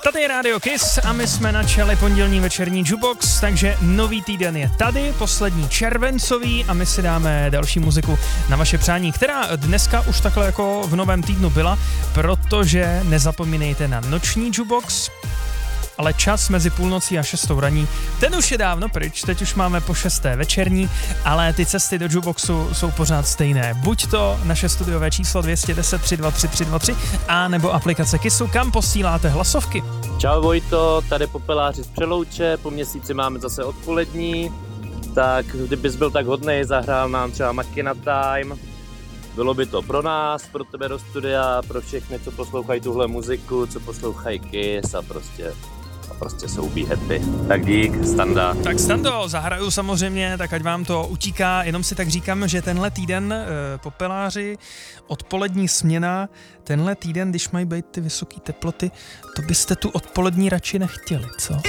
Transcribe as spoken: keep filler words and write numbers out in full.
Tady je Radio Kiss a my jsme načali pondělní večerní jukebox, takže nový týden je tady, poslední červencový a my si dáme další muziku na vaše přání, která dneska už takhle jako v novém týdnu byla, protože nezapomínejte na noční jukebox, ale čas mezi půlnocí a šestou raní, ten už je dávno pryč, teď už máme po šesté večerní, ale ty cesty do jukeboxu jsou pořád stejné. Buď to naše studiové číslo dvě jedna nula tři dva tři tři dva tři a nebo aplikace Kissu, kam posíláte hlasovky. Čau Vojto, tady Popeláři z Přelouče, po měsíci máme zase odpolední, tak kdybys byl tak hodnej, zahrál nám třeba Makina Time. Bylo by to pro nás, pro tebe do studia, pro všechny, co poslouchají tuhle muziku, co poslouchají Kiss a prostě, a prostě jsou be happy. Tak dík, Standa. Tak Stando, zahraju samozřejmě, tak ať vám to utíká, jenom si tak říkám, že tenhle týden e, Popeláři, odpolední směna, tenhle týden, když mají být ty vysoké teploty, to byste tu odpolední radši nechtěli, co?